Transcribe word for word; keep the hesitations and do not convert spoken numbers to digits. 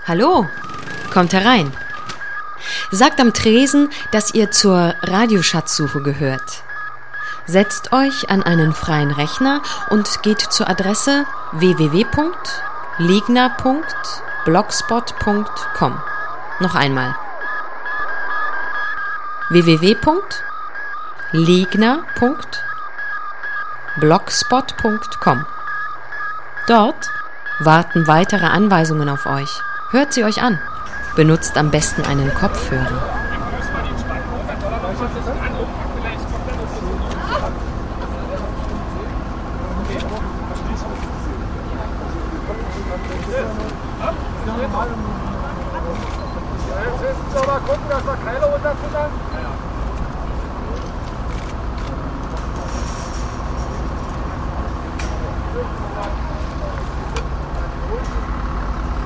Hallo, kommt herein. Sagt am Tresen, dass ihr zur Radioschatzsuche gehört. Setzt euch an einen freien Rechner und geht zur Adresse w w w punkt ligna punkt blogspot punkt com. Noch einmal. w w w punkt ligna punkt blogspot punkt com. Dort warten weitere Anweisungen auf euch. Hört sie euch an. Benutzt am besten einen Kopfhörer. Jetzt müssen Sie aber gucken, dass wir keine runterfuttern.